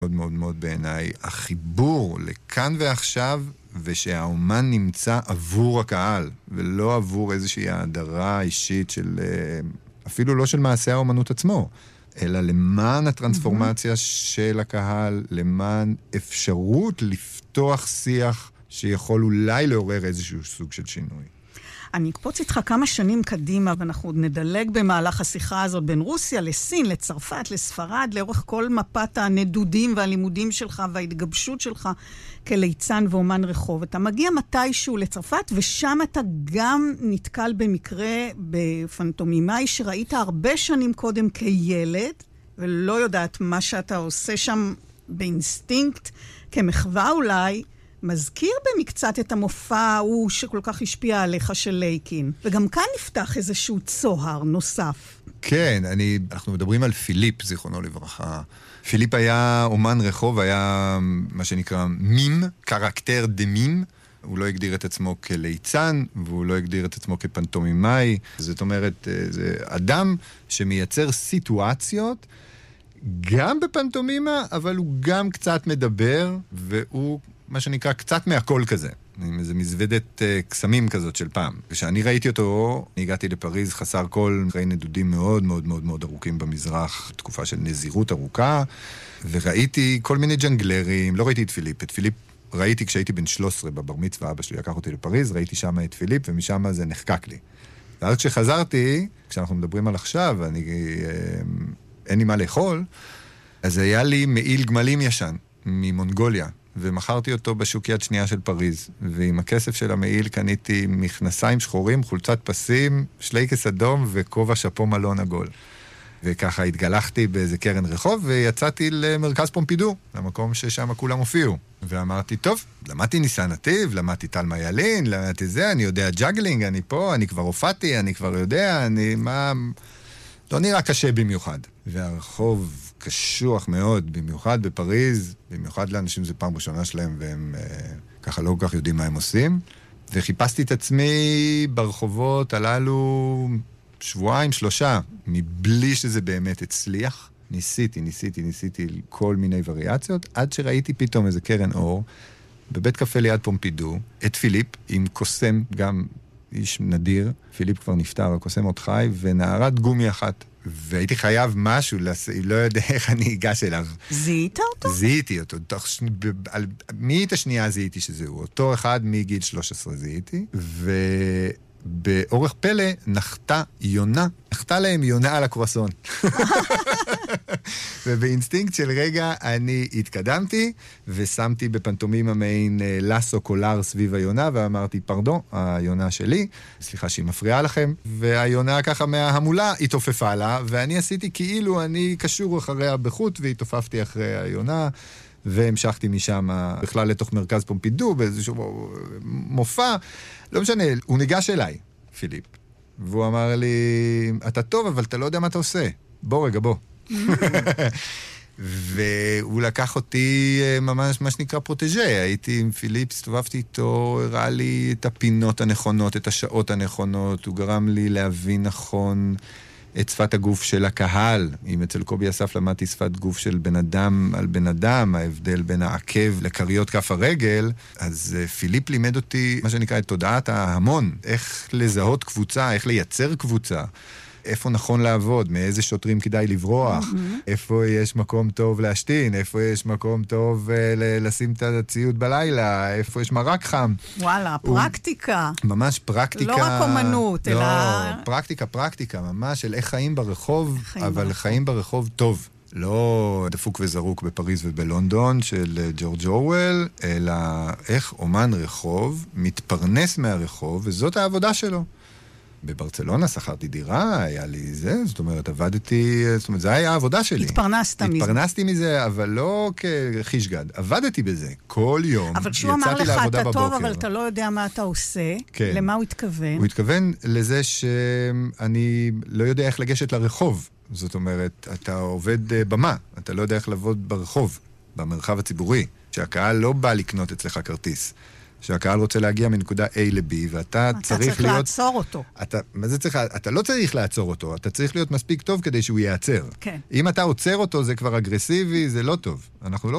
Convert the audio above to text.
מאוד מאוד מאוד בעיניי, החיבור לכאן ועכשיו, ושהאומן נמצא עבור הקהל, ולא עבור איזושהי הדרה אישית של, אפילו לא של מעשה האומנות עצמו, אלא למען הטרנספורמציה של הקהל, למען אפשרות לפתוח שיח שיכול אולי לעורר איזשהו סוג של שינוי. אני אקפוץ איתך כמה שנים קדימה, ואנחנו עוד נדלג במהלך השיחה הזאת בין רוסיה לסין, לצרפת, לספרד, לאורך כל מפת הנדודים והלימודים שלך וההתגבשות שלך כליצן ואומן רחוב. אתה מגיע מתישהו לצרפת, ושם אתה גם נתקל במקרה בפנטומימאי שראית הרבה שנים קודם כילד, ולא יודעת מה שאתה עושה שם באינסטינקט, כמחווה אולי, מזכיר במקצת את המופע ההוא שכל כך השפיע עליך של לייקין. וגם כאן נפתח איזשהו צוהר נוסף. כן, אנחנו מדברים על פיליפ, זיכרונו לברכה. פיליפ היה אומן רחוב, היה מה שנקרא מים, קרקטר דה מים. הוא לא הגדיר את עצמו כליצן, והוא לא הגדיר את עצמו כפנטומימאי. זאת אומרת, זה אדם שמייצר סיטואציות, גם בפנטומימה, אבל הוא גם קצת מדבר, והוא מה שנקרא קצת מהכל כזה. עם איזו מזוודת קסמים כזאת של פעם. כשאני ראיתי אותו, אני הגעתי לפריז חסר כל, אחרי נדודים מאוד מאוד מאוד מאוד ארוכים במזרח, תקופה של נזירות ארוכה, וראיתי כל מיני ג'נגלרים, לא ראיתי את פיליפ. את פיליפ ראיתי כשהייתי בן 13 בבר מצווה, אבא שלי לקח אותי לפריז, ראיתי שם את פיליפ, ומשם זה נחקק לי. ואז כשחזרתי, כשאנחנו מדברים על עכשיו, אין לי מה לאכול, אז היה לי מעיל גמלים ישן, ממונגוליה. ומכרתי אותו בשוק יד שנייה של פריז, ועם הכסף של המעיל קניתי מכנסיים שחורים, חולצת פסים, שלייקס אדום וכובע שפו מלון עגול. וככה התגלחתי באיזה קרן רחוב, ויצאתי למרכז פומפידו, למקום ששם כולם הופיעו. ואמרתי, טוב, למדתי ניסן נתיב, למדתי תלמה ילין, למדתי זה, אני יודע ג'אגלינג, אני פה, אני כבר הופעתי, אני כבר יודע, לא נראה קשה במיוחד. והרחוב קשוח מאוד, במיוחד בפריז, במיוחד לאנשים זה פעם ראשונה שלהם, והם ככה לא כל כך יודעים מה הם עושים. וחיפשתי את עצמי ברחובות הללו שבועיים, 3, מבלי שזה באמת הצליח. ניסיתי כל מיני וריאציות, עד שראיתי פתאום איזה קרן אור, בבית קפה ליד פומפידו, את פיליפ, עם קוסם, גם איש נדיר, פיליפ כבר נפטר, הקוסם עוד חי, ונערת גומי אחת. והייתי חייב משהו, לא יודע איך אני אגש אליו. זיהית אותו? זיהיתי אותו. מאית השנייה זיהיתי שזהו. אותו אחד מגיל 13 זיהיתי, ובאורך פלא נחתה להם יונה על הקרואסון. ובאינסטינקט של רגע אני התקדמתי, ושמתי בפנטומימה מעין לסו קולר סביב היונה, ואמרתי, פרדון, היונה שלי, סליחה שהיא מפריעה לכם, והיונה ככה מההמולה התעופפה לה, ואני עשיתי כאילו אני קשור אחריה בחוט, והתעופפתי אחרי היונה, והמשכתי משם בכלל לתוך מרכז פומפידו, באיזשהו מופע, לא משנה, הוא ניגש אליי, פיליפ, והוא אמר לי, אתה טוב, אבל אתה לא יודע מה אתה עושה. בוא רגע, בוא. והוא לקח אותי ממש מה שנקרא פרוטג'ה. הייתי עם פיליפ, הסתובבתי איתו, הראה לי את הפינות הנכונות, את השעות הנכונות, הוא גרם לי להבין נכון את שפת הגוף של הקהל. אם אצל קובי אסף למדתי שפת גוף של בן אדם על בן אדם, ההבדל בין העקב לקריות כף הרגל, אז פיליפ לימד אותי מה שנקרא את תודעת ההמון, איך לזהות קבוצה, איך לייצר קבוצה. איפה נכון לעבוד, מאיזה שוטרים כדאי לברוח, איפה יש מקום טוב להשתין, איפה יש מקום טוב לשים את הציוד בלילה, איפה יש מרק חם. וואלה, פרקטיקה. ממש פרקטיקה. לא רק אומנות, אלא... לא, פרקטיקה, ממש, של איך חיים ברחוב, אבל חיים ברחוב טוב. לא דפוק וזרוק בפריז ובלונדון של ג'ורג' אורוול, אלא איך אומן רחוב מתפרנס מהרחוב, וזאת העבודה שלו. בברצלונה שכרתי דירה, היה לי זה, זאת אומרת, עבדתי, זאת אומרת, זה היה העבודה שלי. התפרנסתי מזה, אבל לא כחישגד. עבדתי בזה כל יום. אבל כשהוא אמר לך, אתה טוב, אבל אתה לא יודע מה אתה עושה, כן. למה הוא התכוון? הוא התכוון לזה שאני לא יודע איך לגשת לרחוב. זאת אומרת, אתה עובד במה, אתה לא יודע איך לעבוד ברחוב, במרחב הציבורי, שהקהל לא בא לקנות אצלך כרטיס. שהקהל רוצה להגיע מנקודה A ל-B, ואתה צריך להיות... לעצור אותו. מה זה צריך? אתה לא צריך לעצור אותו, אתה צריך להיות מספיק טוב כדי שהוא ייעצר. כן. אם אתה עוצר אותו, זה כבר אגרסיבי, זה לא טוב. אנחנו לא